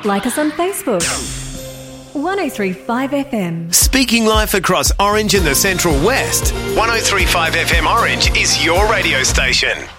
Like us on Facebook. 1035 FM. Speaking life across Orange and the Central West. 1035 FM Orange is your radio station.